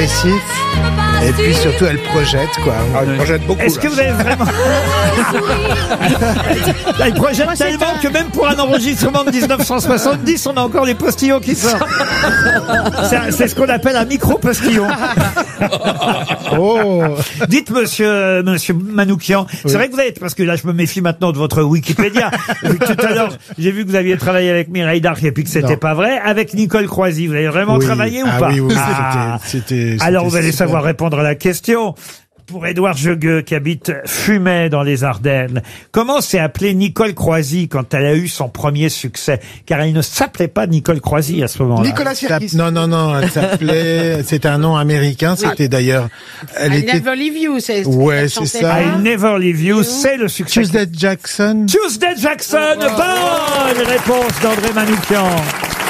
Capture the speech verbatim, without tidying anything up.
agressif. Et puis surtout, elle projette, quoi. Ah, elle projette beaucoup. Est-ce que vous avez vraiment... Elle projette Moi, c'est tellement un- que même pour un enregistrement de dix-neuf cent soixante-dix, on a encore les postillons qui sortent. C'est- C'est ce qu'on appelle un micro-postillon. Oh. Dites, monsieur, monsieur Manoukian, c'est vrai que vous avez, parce que là, je me méfie maintenant de votre Wikipédia. Vu que tout à l'heure, j'ai vu que vous aviez travaillé avec Mireille Darc et puis que c'était Non. pas vrai. Avec Nicole Croisy, vous avez vraiment Oui. travaillé ou Ah pas? oui, oui, Ah. c'était- c'était- Alors, c'était vous allez super. savoir répondre à la question. Pour Édouard Jegueux, qui habite Fumay dans les Ardennes, comment s'est appelée Nicole Croisy quand elle a eu son premier succès? Car elle ne s'appelait pas Nicole Croisy à ce moment-là. Nicolas Sirkis. Non, non, non, elle s'appelait, c'était un nom américain, c'était d'ailleurs, elle I était, Never Leave You, c'est Ouais, elle c'est chantait ça. pas. I Never Leave You, c'est le succès. Tuesday Jackson. Tuesday Jackson, bonne réponse d'André Manoukian.